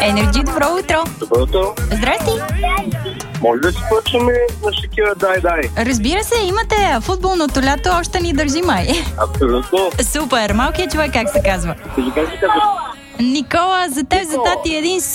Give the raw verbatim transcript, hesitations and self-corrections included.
Енерджи, добро утро! Добро утро! Здрасти! Може да си почваме на Шакира Дай Дай? Разбира се, имате футболното лято, още ни държи май. Абсолютно. Супер! Малкият човек как се казва? Кажи как се казва? Никола, за теб, за тати един